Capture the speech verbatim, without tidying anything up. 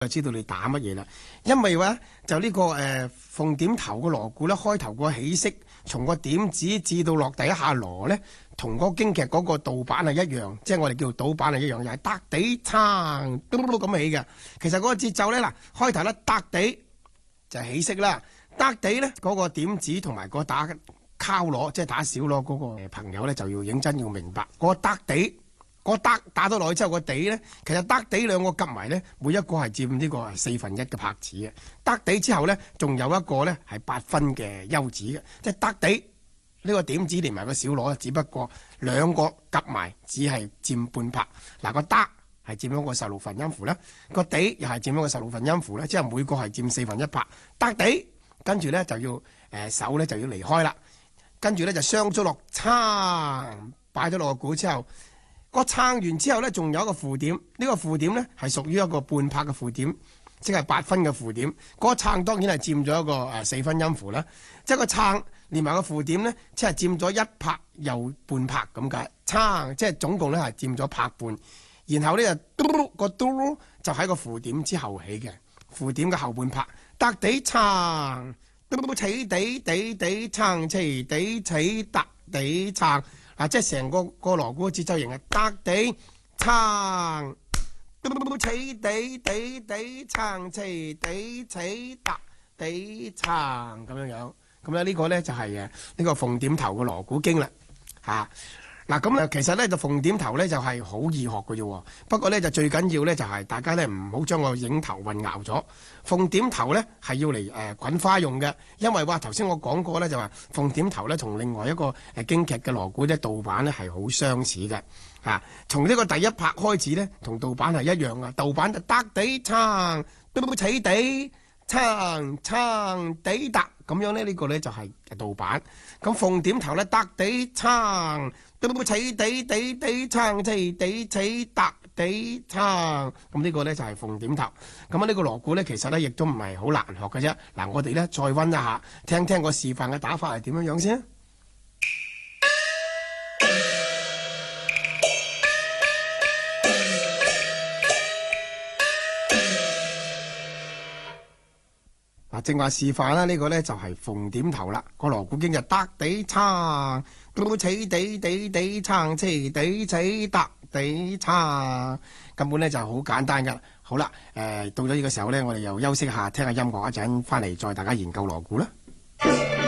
就知道你打乜嘢啦。因為話就呢、這個誒鳳、呃、點頭嘅鑼鼓咧，開頭個起色，從個點子至到落第一下鑼咧，同嗰京劇嗰個導板係一樣，即係我哋叫導板係一樣，又係嗒地撐嘟嘟咁起嘅。其實嗰個節奏咧，嗱開頭咧嗒地就係起色啦，嗒地咧嗰個點子同埋個打敲鑼，即係打小鑼嗰個朋友咧，就要認真要明白嗰、那個嗒地。個得打到落去之後，個地咧，其實得地兩個夾埋咧，每一個係佔呢個係四分一嘅拍子嘅。得地之後咧，仲有一個咧係八分嘅休止嘅，即係得地呢個點子連埋個小鑼，只不過兩個夾埋只係佔半拍。嗱個得係佔咗個十六分音符啦，個地又係佔咗個十六分音符啦，即係每個係佔四分一拍。得地跟住咧就要誒、呃、手咧就要離開啦，跟住咧就雙足落撐，擺咗落個鼓之後。個撐完之後咧，仲有一個附點，呢、這個附點咧係屬於一個半拍嘅附點，即係八分嘅附點。嗰、那個撐當然係佔咗一個誒四分音符啦，即係個撐連埋個附點咧，即係佔咗一拍又半拍咁解。撐即係總共咧係佔咗拍半，然後咧就嘟個嘟就喺個附點之後起嘅，附點嘅後半拍，得地撐，嘟起地地地撐，起地起得地撐。啊！即係成個個鑼鼓嘅節奏型係得地撐，起地地地撐，起地起得地撐咁樣樣。咁咧呢個咧就係誒呢個鳳點頭嘅鑼鼓經啦。嚇嗱咁咧其實咧就鳳點頭咧就係好易學嘅啫。不過咧就最緊要咧就係大家咧唔好將個影頭混淆咗。鳳點頭咧係要嚟誒滾花用嘅，因為話頭先我講過咧就話鳳點頭咧同另外一個誒京劇嘅鑼鼓咧導板咧係好相似嘅嚇。從呢個第一拍開始咧，同導板係一樣啊。導板就得地撐，嘟起地撐撐地得咁樣咧，呢個咧就係導板。咁鳳點頭咧得地撐，嘟起地地地撐，起地起得地撐，咁呢個咧就係鳳點頭。咁啊呢個鑼鼓咧其實咧亦都唔係好難學嘅啫。嗱，我哋咧再溫一下，聽聽個示範嘅打法係點樣樣先。嗱，正話示範啦，呢個咧就係鳳點頭啦。個鑼鼓經就得地撐，嘟起地地地撐，起地起得地撐，根本咧就好簡單噶。好啦，誒、呃、到咗呢個時候咧，我哋又休息下，聽下音樂一陣，翻嚟再大家研究鑼鼓啦。